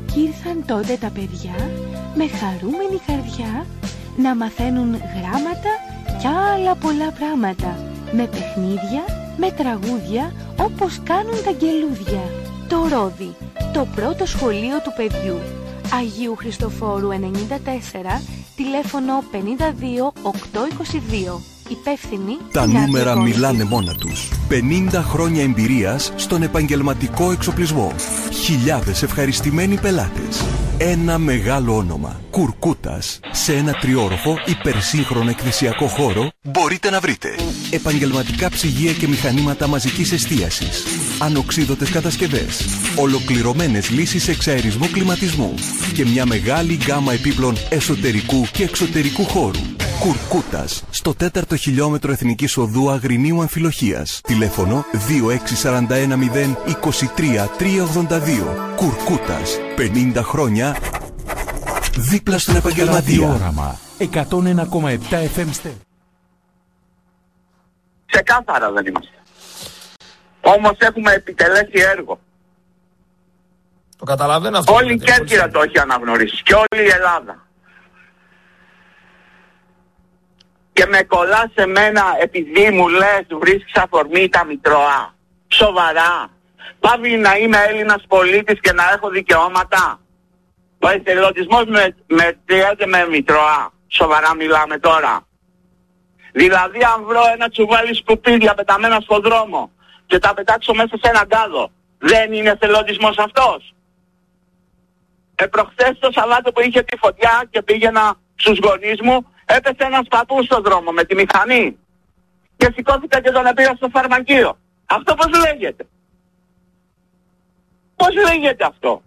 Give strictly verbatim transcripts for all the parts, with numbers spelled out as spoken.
Κι ήρθαν τότε τα παιδιά με χαρούμενη καρδιά να μαθαίνουν γράμματα κι άλλα πολλά πράγματα, με παιχνίδια, με τραγούδια, όπως κάνουν τα αγγελούδια. Το Ρόδι, το πρώτο σχολείο του παιδιού. Αγίου Χριστοφόρου ενενήντα τέσσερα, τηλέφωνο πενήντα δύο οκτακόσια είκοσι δύο. Υπεύθυνη. Τα νούμερα μιλάνε μόνα τους. πενήντα χρόνια εμπειρίας στον επαγγελματικό εξοπλισμό. Χιλιάδες ευχαριστημένοι πελάτες. Ένα μεγάλο όνομα. Κουρκούτας. Σε ένα τριόροφο υπερσύγχρονο εκκλησιακό χώρο μπορείτε να βρείτε επαγγελματικά ψυγεία και μηχανήματα μαζικής εστίασης, ανοξίδωτες κατασκευές, ολοκληρωμένες λύσεις εξαερισμού κλιματισμού και μια μεγάλη γκάμα επίπλων εσωτερικού και εξωτερικού χώρου. Κουρκούτας, στο τέταρτο χιλιόμετρο Εθνικής Οδού Αγρινίου Αμφιλοχίας. Τηλέφωνο δύο έξι τέσσερα ένα μηδέν είκοσι τρία τριακόσια ογδόντα δύο. Κουρκούτας, πενήντα χρόνια δίπλα στον επαγγελματία. Όραμα εκατόν ένα κόμμα επτά εφ εμ Στε. Ξεκάθαρα δεν είμαστε. Όμως έχουμε επιτελέσει έργο. Το καταλαβαίνω αυτό. Όλη η Κέρκυρα το έχει αναγνωρίσει και όλη η Ελλάδα. Και με κολλά σε μένα επειδή μου λες βρίσκεις αφορμή τα Μητρώα. Σοβαρά. Πάβει να είμαι Έλληνας πολίτης και να έχω δικαιώματα. Ο εθελοντισμός με, μετριέται με Μητρώα. Σοβαρά μιλάμε τώρα. Δηλαδή αν βρω ένα τσουβάλι σκουπίδια πεταμένα στον δρόμο και τα πετάξω μέσα σε έναν κάδο, δεν είναι εθελοντισμός αυτός? Ε, προχθές το Σαββάτο που είχε τη φωτιά και πήγαινα στους γονείς μου, έπεσε ένας παππούς στον δρόμο με τη μηχανή και σηκώθηκα και τον επήρα στο φαρμακείο. Αυτό πώς λέγεται? Πώς λέγεται αυτό?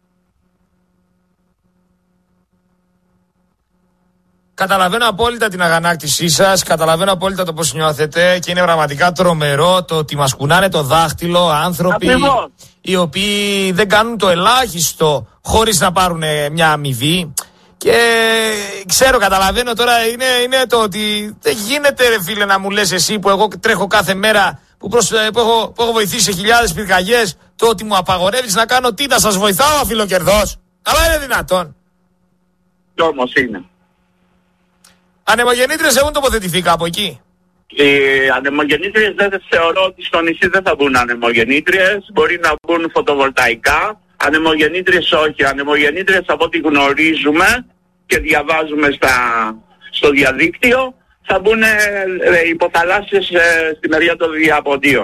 Καταλαβαίνω απόλυτα την αγανάκτησή σας, καταλαβαίνω απόλυτα το πώς νιώθετε και είναι πραγματικά τρομερό το ότι μας κουνάνε το δάχτυλο άνθρωποι Ακριβώς. οι οποίοι δεν κάνουν το ελάχιστο χωρίς να πάρουν μια αμοιβή. Και ξέρω, καταλαβαίνω τώρα είναι, είναι το ότι δεν γίνεται ρε φίλε να μου λες εσύ που εγώ τρέχω κάθε μέρα που, προς, που, έχω, που έχω βοηθήσει σε χιλιάδες πυρκαγιές, το ότι μου απαγορεύεις να κάνω τι, να σας βοηθάω αφιλοκερδός? Αλλά είναι δυνατόν? Κι όμως είναι. Ανεμογεννήτριες έχουν τοποθετηθεί κάπου εκεί? Οι ανεμογεννήτριες δεν θεωρώ ότι στο νησί δεν θα μπουν ανεμογεννήτριες, μπορεί να μπουν φωτοβολταϊκά. Ανεμογεννήτριες όχι, ανεμογεννήτριες από ό,τι γνωρίζουμε και διαβάζουμε στα, στο διαδίκτυο θα μπουν ε, υποθαλάσσιες ε, στη μεριά των διαποντίων.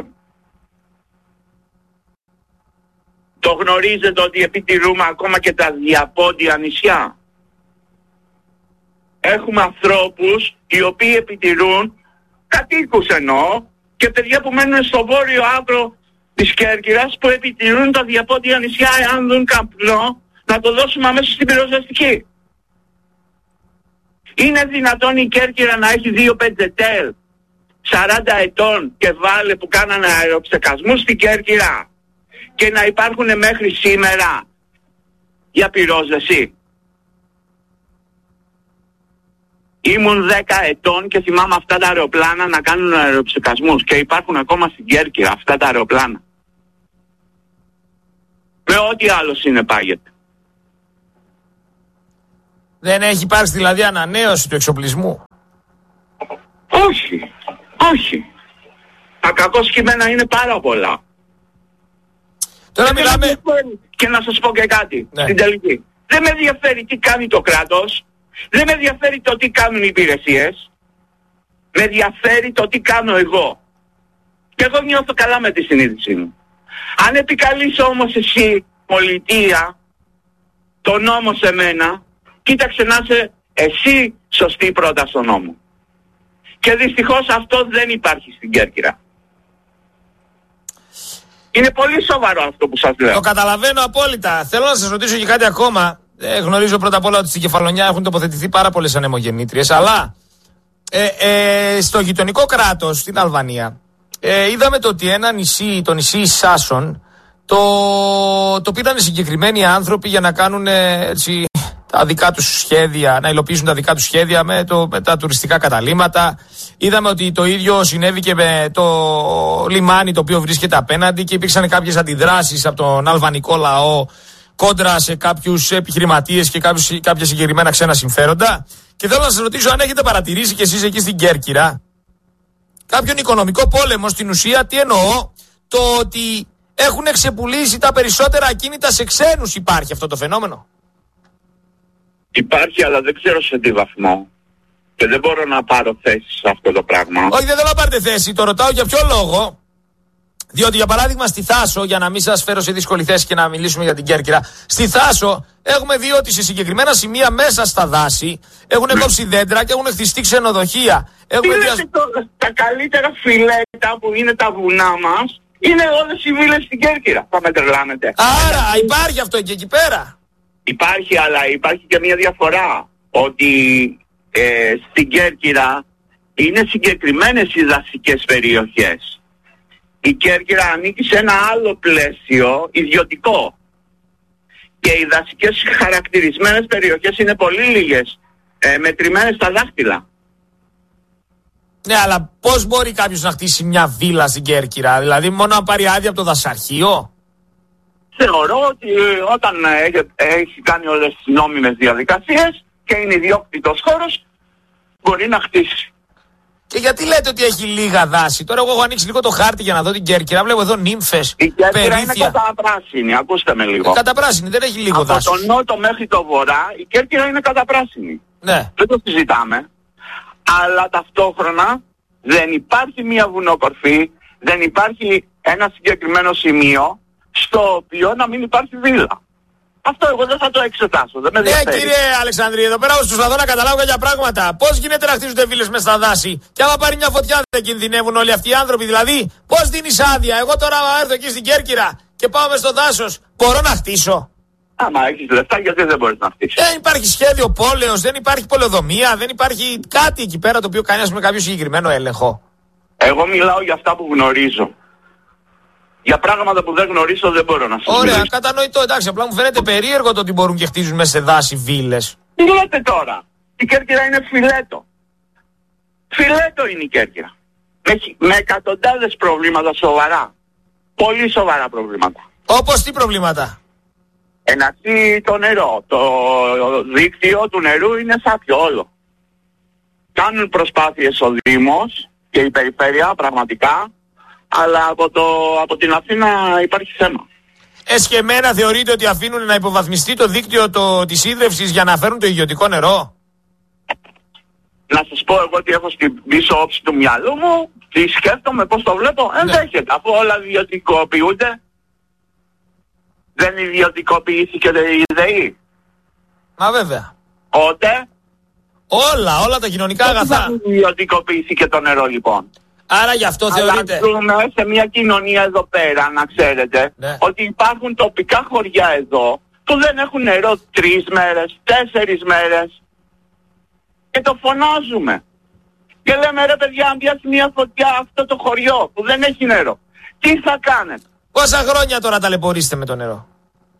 Το γνωρίζετε ότι επιτηρούμε ακόμα και τα διαπόντια νησιά. Έχουμε ανθρώπους οι οποίοι επιτηρούν, κατοίκους εννοώ, και παιδιά που μένουν στο βόρειο άκρο της Κέρκυρας που επιτηρούν τα διαπόντια νησιά, εάν δουν καπνό να το δώσουμε αμέσως στην πυροσβεστική. Είναι δυνατόν η Κέρκυρα να έχει δύο πεντετέλ σαράντα ετών και βάλε που κάνανε αεροψεκασμού στην Κέρκυρα και να υπάρχουν μέχρι σήμερα για πυρόσβεση? Ήμουν δέκα ετών και θυμάμαι αυτά τα αεροπλάνα να κάνουν αεροψεκασμούς και υπάρχουν ακόμα στην Κέρκυρα αυτά τα αεροπλάνα. Με ό,τι άλλο συνεπάγεται. Δεν έχει υπάρξει δηλαδή ανανέωση του εξοπλισμού? Όχι, όχι. Τα κακό κείμενα είναι πάρα πολλά. Τώρα και μιλάμε... Και να σας πω και κάτι, ναι. στην τελική. Δεν με ενδιαφέρει τι κάνει το κράτος, δεν με ενδιαφέρει το τι κάνουν οι υπηρεσίες, με ενδιαφέρει το τι κάνω εγώ. Και εγώ νιώθω καλά με τη συνείδησή μου. Αν επικαλείς όμως εσύ πολιτεία το νόμο σε μένα, κοίταξε να είσαι εσύ σωστή πρώτα στο νόμο. Και δυστυχώς αυτό δεν υπάρχει στην Κέρκυρα. Είναι πολύ σοβαρό αυτό που σας λέω. Το καταλαβαίνω απόλυτα. Θέλω να σας ρωτήσω και κάτι ακόμα. Ε, γνωρίζω πρώτα απ' όλα ότι στην Κεφαλονιά έχουν τοποθετηθεί πάρα πολλές ανεμογεννήτριες, αλλά ε, ε, στο γειτονικό κράτος, στην Αλβανία, ε, είδαμε το ότι ένα νησί, το νησί Σάσον, το, το πήραν συγκεκριμένοι άνθρωποι για να κάνουν έτσι, τα δικά τους σχέδια, να υλοποιήσουν τα δικά τους σχέδια με, το, με τα τουριστικά καταλύματα. Είδαμε ότι το ίδιο συνέβη και με το λιμάνι το οποίο βρίσκεται απέναντι και υπήρξαν κάποιες αντιδράσεις από τον αλβανικό λαό κόντρα σε κάποιους επιχειρηματίες και κάποιους, κάποια συγκεκριμένα ξένα συμφέροντα. Και θέλω να σας ρωτήσω αν έχετε παρατηρήσει κι εσείς εκεί στην Κέρκυρα κάποιον οικονομικό πόλεμο. Στην ουσία, τι εννοώ, το ότι έχουν ξεπουλήσει τα περισσότερα ακίνητα σε ξένους. Υπάρχει αυτό το φαινόμενο? Υπάρχει, αλλά δεν ξέρω σε τι βαθμό. Και δεν μπορώ να πάρω θέση σε αυτό το πράγμα. Όχι, δεν θέλω να πάρετε θέση. Το ρωτάω για ποιο λόγο. Διότι, για παράδειγμα, στη Θάσο, για να μην σας φέρω σε δύσκολη θέση και να μιλήσουμε για την Κέρκυρα, στη Θάσο έχουμε δει ότι σε συγκεκριμένα σημεία μέσα στα δάση έχουν κόψει δέντρα και έχουν χτιστεί ξενοδοχεία. Έχουμε δια... το, τα καλύτερα φιλέτα που είναι τα βουνά μας είναι όλες οι βίλες στην Κέρκυρα. Θα με τρελάνετε. Άρα υπάρχει αυτό και εκεί πέρα. Υπάρχει, αλλά υπάρχει και μια διαφορά. Ότι ε, στην Κέρκυρα είναι συγκεκριμένες οι δασικές περιοχές. Η Κέρκυρα ανήκει σε ένα άλλο πλαίσιο ιδιωτικό. Και οι δασικές χαρακτηρισμένες περιοχές είναι πολύ λίγες, ε, μετρημένες στα δάχτυλα. Ναι, αλλά πώς μπορεί κάποιος να χτίσει μια βίλα στην Κέρκυρα? Δηλαδή μόνο να πάρει άδεια από το δασαρχείο? Θεωρώ ότι όταν έχει, έχει κάνει όλες τις νόμιμες διαδικασίες και είναι ιδιόκτητος χώρος, μπορεί να χτίσει. Και γιατί λέτε ότι έχει λίγα δάση? Τώρα εγώ έχω ανοίξει λίγο το χάρτη για να δω την Κέρκυρα. Βλέπω εδώ νύμφες, η Κέρκυρα περίθια. Είναι καταπράσινη, ακούστε με λίγο. Ε, καταπράσινη, δεν έχει λίγο από δάση. Από τον νότο μέχρι το βορρά η Κέρκυρα είναι καταπράσινη. Ναι. Δεν το συζητάμε. Αλλά ταυτόχρονα δεν υπάρχει μια βουνοκορφή, δεν υπάρχει ένα συγκεκριμένο σημείο στο οποίο να μην υπάρχει βίλα. Αυτό εγώ δεν θα το εξετάσω. Δεν με ναι, ενδιαφέρει. κύριε Αλεξανδρή, εδώ πέρα προσπαθώ να καταλάβω για πράγματα. Πώς γίνεται να χτίζονται βίλες μες στα δάση? Και άμα πάρει μια φωτιά δεν κινδυνεύουν όλοι αυτοί οι άνθρωποι? Δηλαδή, πώς δίνεις άδεια? Εγώ τώρα έρθω εκεί στην Κέρκυρα και πάω μες στο δάσος, μπορώ να χτίσω? Άμα έχεις λεφτά, γιατί δεν μπορείς να χτίσεις? Δεν υπάρχει σχέδιο πόλεως, δεν υπάρχει πολεοδομία, δεν υπάρχει κάτι εκεί πέρα το οποίο κάνει με κάποιο συγκεκριμένο έλεγχο. Εγώ μιλάω για αυτά που γνωρίζω. Για πράγματα που δεν γνωρίζω δεν μπορώ να σας Ωραία, μιλήσω. κατανοητό, εντάξει. Απλά μου φαίνεται περίεργο το ότι μπορούν και χτίζουν μέσα σε δάση βίλες. Τι λέτε τώρα? Η Κέρκυρα είναι φιλέτο. Φιλέτο είναι η Κέρκυρα. Με, με εκατοντάδες προβλήματα σοβαρά. Πολύ σοβαρά προβλήματα. Όπως τι προβλήματα? Εναντί το νερό. Το δίκτυο του νερού είναι σάπιο όλο. Κάνουν προσπάθειες ο Δήμος και η Περιφέρεια πραγματικά, αλλά από, το, από την Αθήνα υπάρχει θέμα. Εσκεμμένα θεωρείτε ότι αφήνουν να υποβαθμιστεί το δίκτυο το, της ίδρευσης για να φέρουν το ιδιωτικό νερό? Να σας πω εγώ τι έχω στην πίσω όψη του μυαλού μου, τι σκέφτομαι, πώς το βλέπω. Ναι. Ενδέχεται, αφού όλα ιδιωτικοποιούνται. Δεν ιδιωτικοποιήθηκε η ΔΕΗ? Μα βέβαια. Ότε. Όλα, όλα τα κοινωνικά αγαθά. Δεν ιδιωτικοποιήθηκε το νερό λοιπόν. Άρα γι' αυτό θεωρείτε? Αλλά ζούμε σε μια κοινωνία εδώ πέρα, να ξέρετε, ναι. ότι υπάρχουν τοπικά χωριά εδώ που δεν έχουν νερό τρεις μέρες, τέσσερις μέρες. Και το φωνάζουμε. Και λέμε ρε παιδιά, αν πιάσει μια φωτιά αυτό το χωριό που δεν έχει νερό, τι θα κάνετε? Πόσα χρόνια τώρα ταλαιπωρείστε με το νερό?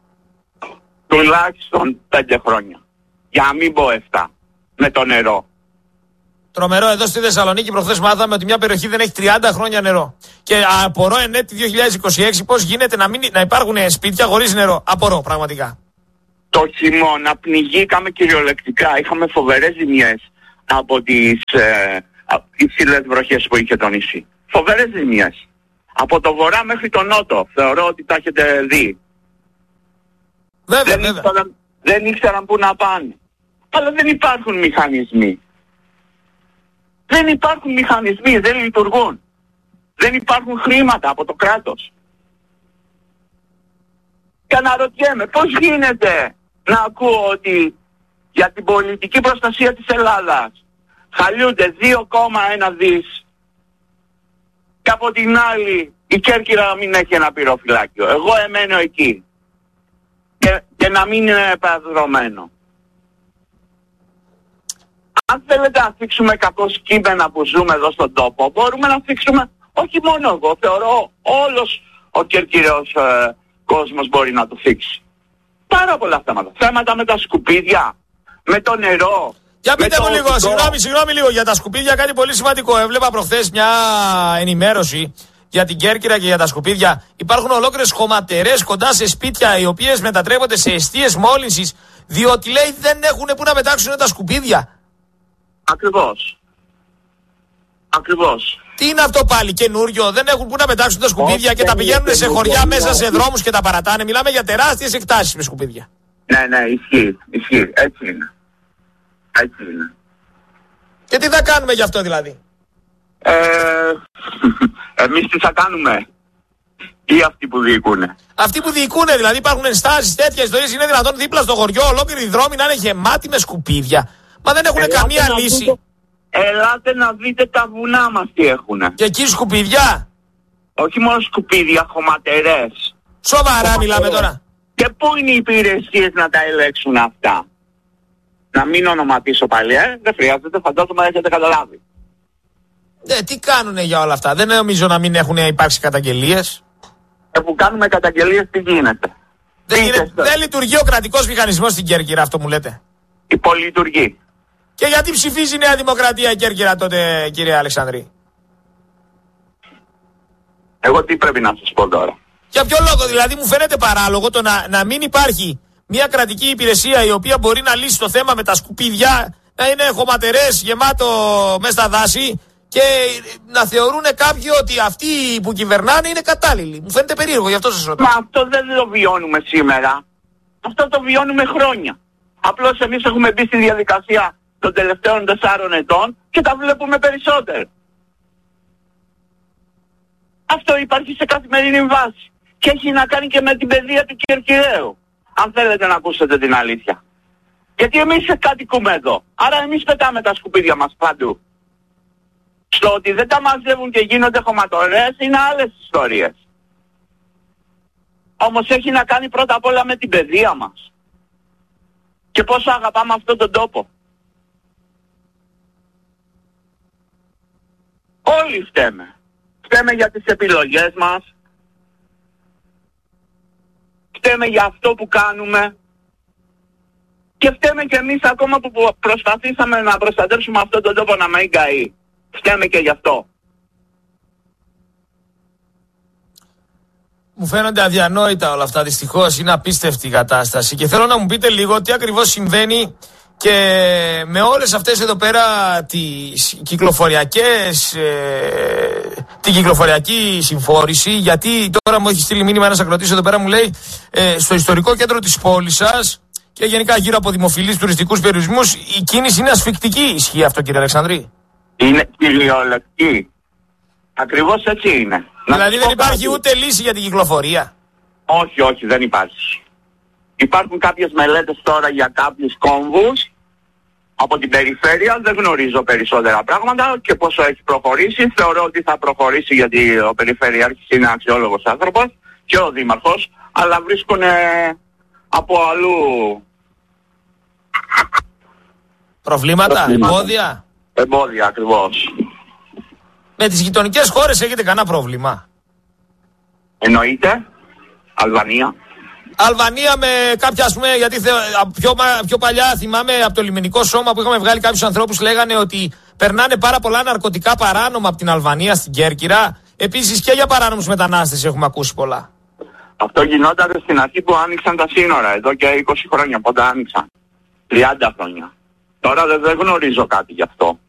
Τουλάχιστον πέντε χρόνια. Για να μην πω εφτά. Με το νερό. Τρομερό, εδώ στη Θεσσαλονίκη προχθές μάθαμε ότι μια περιοχή δεν έχει τριάντα χρόνια νερό. Και απορώ εν έτη δύο χιλιάδες είκοσι έξι πώς γίνεται να, μην, να υπάρχουν σπίτια χωρίς νερό. Απορώ πραγματικά. Το χειμώνα πνιγήκαμε κυριολεκτικά. Είχαμε φοβερές ζημιές από τις ε, υψηλές βροχές που είχε το νησί. Φοβερές ζημιές. Από το βορρά μέχρι το νότο. Θεωρώ ότι τα έχετε δει. Βέβαια, δεν, βέβαια. Ήξεραν, δεν ήξεραν πού να πάνε. Αλλά δεν υπάρχουν μηχανισμοί. Δεν υπάρχουν μηχανισμοί, δεν λειτουργούν. Δεν υπάρχουν χρήματα από το κράτος. Και αναρωτιέμαι πώς γίνεται να ακούω ότι για την πολιτική προστασία της Ελλάδας χαλιούνται δύο κόμμα ένα δις και από την άλλη η Κέρκυρα μην έχει ένα πυροφυλάκιο. Εγώ εμένω εκεί και, και να μην είναι επαδρομένο. Αν θέλετε να θίξουμε κακό κείμενα που ζούμε εδώ στον τόπο, μπορούμε να θίξουμε, όχι μόνο εγώ, θεωρώ όλος ο κερκυραίος ε, κόσμος μπορεί να το θίξει. Πάρα πολλά θέματα. Θέματα με τα σκουπίδια, με το νερό. Για πείτε μου λίγο, το... συγγνώμη, συγγνώμη λίγο για τα σκουπίδια, κάτι πολύ σημαντικό. Έβλεπα προχθές μια ενημέρωση για την Κέρκυρα και για τα σκουπίδια. Υπάρχουν ολόκληρες χωματερές κοντά σε σπίτια οι οποίες μετατρέπονται σε εστίες μόλυνσης, διότι λέει δεν έχουν που να πετάξουν τα σκουπίδια. Ακριβώς. Ακριβώς. Τι είναι αυτό πάλι, καινούριο? Δεν έχουν που να πετάξουν τα σκουπίδια και τα πηγαίνουν σε χωριά μέσα σε δρόμους και τα παρατάνε. Μιλάμε για τεράστιες εκτάσεις με σκουπίδια. Ναι, ναι, ισχύει. Ισχύει. Έτσι είναι. Έτσι είναι. Και τι θα κάνουμε γι' αυτό δηλαδή? Ε, εμείς τι θα κάνουμε? Ή αυτοί που διοικούνε? Αυτοί που διοικούνε δηλαδή. Υπάρχουν ενστάσεις, τέτοια ιστορίες. Είναι δυνατόν δίπλα στο χωριό ολόκληροι οι δρόμοι να είναι γεμάτοι με σκουπίδια? Μα δεν έχουν Ελάτε καμία να λύση. Δείτε, ελάτε να δείτε τα βουνά μας τι έχουνε. Και εκεί σκουπίδια? Όχι μόνο σκουπίδια, χωματερές. Σοβαρά Χωματερές. μιλάμε τώρα? Και πού είναι οι υπηρεσίες να τα ελέγξουν αυτά? Να μην ονοματίσω πάλι, ε. Δεν χρειάζεται, φαντάζομαι έχετε καταλάβει. Ε, τι κάνουνε για όλα αυτά? Δεν νομίζω να μην έχουν υπάρξει καταγγελίες. Και που κάνουμε καταγγελίες τι γίνεται? Δεν, Τι είναι, δεν λειτουργεί ο κρατικός μηχανισμός στην Κέρκυρα, αυτό μου λέτε? Υπολειτουργεί. Και γιατί ψηφίζει η Νέα Δημοκρατία η Κέρκυρα τότε, κύριε Αλεξανδρή? Εγώ τι πρέπει να σας πω τώρα? Για ποιο λόγο δηλαδή? Μου φαίνεται παράλογο το να, να μην υπάρχει μια κρατική υπηρεσία η οποία μπορεί να λύσει το θέμα με τα σκουπίδια, να είναι χωματερές γεμάτο μέσα στα δάση και να θεωρούν κάποιοι ότι αυτοί που κυβερνάνε είναι κατάλληλοι. Μου φαίνεται περίεργο, γι' αυτό σας ρωτάω. Μα αυτό δεν το βιώνουμε σήμερα. Αυτό το βιώνουμε χρόνια. Απλώς εμείς έχουμε μπει στη διαδικασία των τελευταίων τεσσάρων ετών και τα βλέπουμε περισσότερο. Αυτό υπάρχει σε καθημερινή βάση. Και έχει να κάνει και με την παιδεία του Κερκυραίου. Αν θέλετε να ακούσετε την αλήθεια. Γιατί εμείς κατοικούμε εδώ. Άρα εμείς πετάμε τα σκουπίδια μας παντού. Στο ότι δεν τα μαζεύουν και γίνονται χωματορές είναι άλλες ιστορίες. Όμως έχει να κάνει πρώτα απ' όλα με την παιδεία μας. Και πόσο αγαπάμε αυτόν τον τόπο. Όλοι φταίμε. Φταίμε για τις επιλογές μας. Φταίμε για αυτό που κάνουμε. Και φταίμε και εμείς ακόμα που προσπαθήσαμε να προστατεύσουμε αυτόν τον τόπο να μην καεί. Φταίμε και γι' αυτό. Μου φαίνονται αδιανόητα όλα αυτά, δυστυχώς είναι απίστευτη η κατάσταση και θέλω να μου πείτε λίγο τι ακριβώς συμβαίνει και με όλες αυτές εδώ πέρα τις κυκλοφοριακές, ε, την κυκλοφοριακή συμφόρηση, γιατί τώρα μου έχει στείλει μήνυμα ένας ακροτής εδώ πέρα, μου λέει ε, στο ιστορικό κέντρο της πόλης σας και γενικά γύρω από δημοφιλείς τουριστικούς περιορισμούς η κίνηση είναι ασφικτική. Ισχύει αυτό, κύριε Αλεξανδρή? Είναι κυριολεκτική. Ακριβώς έτσι είναι. Δηλαδή δεν υπάρχει κάτι. Ούτε λύση για την κυκλοφορία? Όχι, όχι, δεν υπάρχει. Υπάρχουν κάποιες μελέτες τώρα για κάποιους κόμβους από την περιφέρεια. Δεν γνωρίζω περισσότερα πράγματα και πόσο έχει προχωρήσει. Θεωρώ ότι θα προχωρήσει γιατί ο περιφερειάρχης είναι αξιόλογος άνθρωπος και ο δήμαρχος, αλλά βρίσκουν από αλλού προβλήματα, εμπόδια. Εμπόδια ακριβώς. Με τις γειτονικές χώρες έχετε κανένα πρόβλημα? Εννοείται. Αλβανία. Αλβανία με κάποια, ας πούμε, γιατί θε, πιο, πιο παλιά θυμάμαι από το λιμενικό σώμα που είχαμε βγάλει κάποιους ανθρώπους, λέγανε ότι περνάνε πάρα πολλά ναρκωτικά παράνομα από την Αλβανία στην Κέρκυρα. Επίσης και για παράνομους μετανάστες έχουμε ακούσει πολλά. Αυτό γινόταν στην αρχή που άνοιξαν τα σύνορα, εδώ και είκοσι χρόνια, πότε άνοιξαν. τριάντα χρόνια. Τώρα δεν, δεν γνωρίζω κάτι γι' αυτό.